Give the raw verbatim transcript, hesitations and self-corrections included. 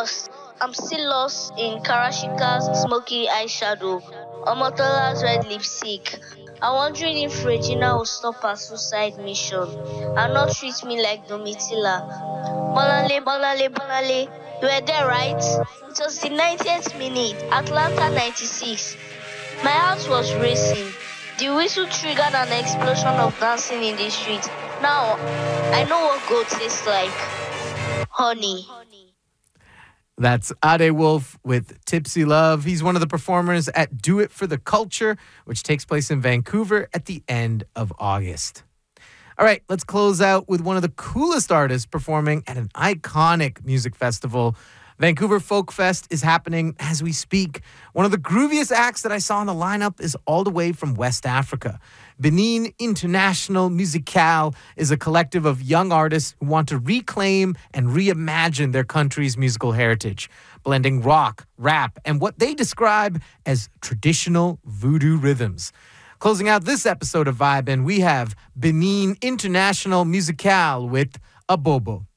lost. I'm still lost in Karashika's smoky eyeshadow, Omotola's red lipstick. I'm wondering if Regina will stop her suicide mission and not treat me like Domitila. Bolale, Bolale, Bolale, you were there, right? It was the ninetieth minute, Atlanta ninety-six. My heart was racing. The whistle triggered an explosion of dancing in the street. Now, I know what gold tastes like. Honey. That's Ade Wolf with Tipsy Love. He's one of the performers at Do It for the Culture, which takes place in Vancouver at the end of August. All right, let's close out with one of the coolest artists performing at an iconic music festival. Vancouver Folk Fest is happening as we speak. One of the grooviest acts that I saw in the lineup is all the way from West Africa. Benin International Musical is a collective of young artists who want to reclaim and reimagine their country's musical heritage, blending rock, rap, and what they describe as traditional voodoo rhythms. Closing out this episode of Vibin', we have Benin International Musical with Abobo.